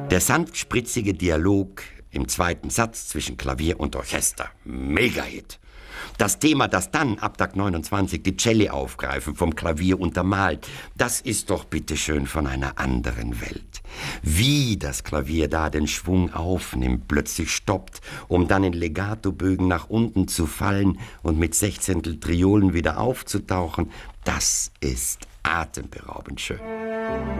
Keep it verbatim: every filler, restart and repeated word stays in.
Der sanft spritzige Dialog im zweiten Satz zwischen Klavier und Orchester. Mega-Hit. Das Thema, das dann ab Takt neunundzwanzig die Celli aufgreifen, vom Klavier untermalt, das ist doch bitteschön von einer anderen Welt. Wie das Klavier da den Schwung aufnimmt, plötzlich stoppt, um dann in Legatobögen nach unten zu fallen und mit Sechzehntel Triolen wieder aufzutauchen, das ist atemberaubend schön.